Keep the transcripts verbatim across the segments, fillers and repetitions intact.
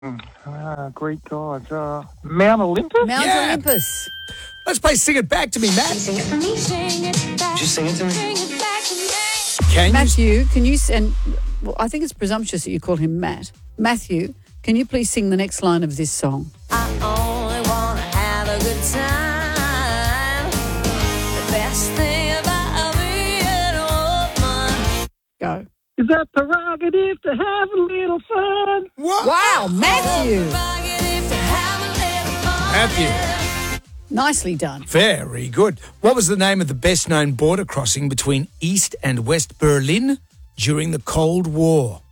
Uh, Greek gods. Uh, Mount Olympus? Mount Yeah. Olympus. Let's play Sing It Back to Me, Matt. Sing it for me. Sing it back. Just sing it to me. Sing it back to me. Can you? Matthew, can you send... Well, I think it's presumptuous that you call him Matt. Matthew, can you please sing the next line of this song? I only want to have a good time. The best thing about being a woman. Go. Is that prerogative to have a little fun? What? Wow, Matthew. Prerogative to have a little fun. Matthew. Nicely done. Very good. What was the name of the best-known border crossing between East and West Berlin during the Cold War?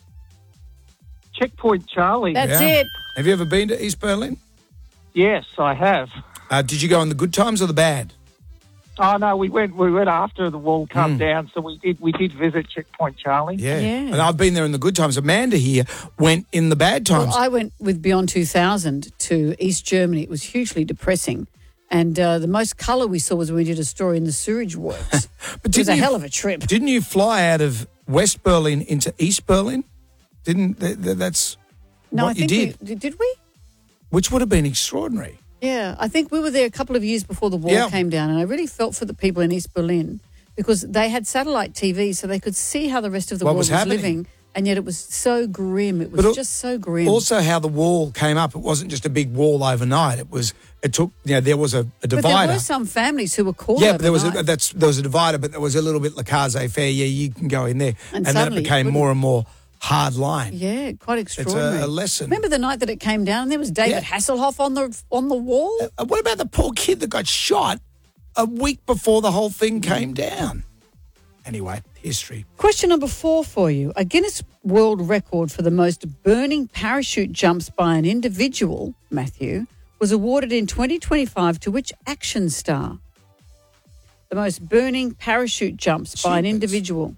Checkpoint Charlie. That's Yeah. it. Have you ever been to East Berlin? Yes, I have. Uh, did you go on the good times or the bad? Oh no, we went. We went after the wall come down, so we did. We did visit Checkpoint Charlie. Yeah. Yeah. And I've been there in the good times. Amanda here went in the bad times. Well, I went with Beyond two thousand to East Germany. It was hugely depressing. And uh, the most colour we saw was when we did a story in the sewage works. But It was a you, hell of a trip. Didn't you fly out of West Berlin into East Berlin? Didn't th- th- that's No, what I think you did, We, did we? which would have been extraordinary. Yeah, I think we were there a couple of years before the wall Yeah. came down, and I really felt for the people in East Berlin because they had satellite T V, so they could see how the rest of the What world was was, happening. living, and yet it was so grim. It was But al- just so grim. Also, how the wall came up. It wasn't just a big wall overnight. It was. It took. You know, there was a, a but divider. there were some families who were caught Yeah, but there was a, overnight. that's there was a divider, but there was a little bit laissez faire. Yeah, you can go in there, And and, then it suddenly became you more and more hard line. Yeah, quite extraordinary. a lesson. Remember the night that it came down and there was David Yeah. Hasselhoff on the on the wall? Uh, What about the poor kid that got shot a week before the whole thing came down? Anyway, history. Question number four for you. A Guinness World Record for the most burning parachute jumps by an individual, Matthew, was awarded in twenty twenty-five to which action star? The most burning parachute jumps by an Jeepers. individual.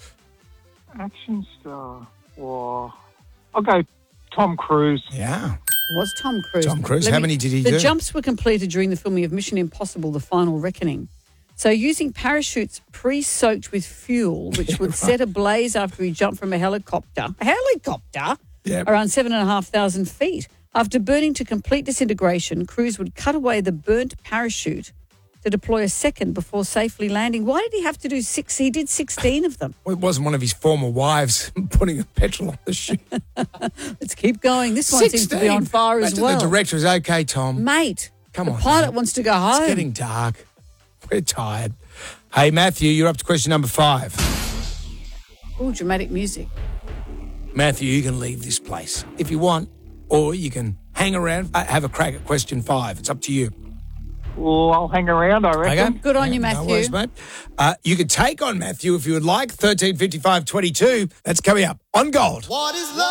Action star. Or I'll go Tom Cruise. Yeah. Was Tom Cruise. Tom Cruise. Let How me- many did he the do? The jumps were completed during the filming of Mission Impossible, The Final Reckoning. So using parachutes pre-soaked with fuel, which would set ablaze after he jumped from a helicopter. A helicopter? Yep. Around seven and a half thousand feet. After burning to complete disintegration, Cruise would cut away the burnt parachute to deploy a second before safely landing. Why did he have to do six? He did sixteen of them. Well, it wasn't one of his former wives putting a petrol on the ship. Let's keep going. This one seems to be on fire as Imagine well. The director is okay, Tom. Mate, Come the on, pilot mate. wants to go home. It's getting dark. We're tired. Hey, Matthew, you're up to question number five. Oh, dramatic music. Matthew, you can leave this place if you want, or you can hang around, uh, have a crack at question five. It's up to you. Well, I'll hang around, I reckon. Good on you, No Matthew. worries, mate. Uh, you could take on Matthew if you would like. thirteen fifty-five twenty-two. That's coming up on Gold. What is love?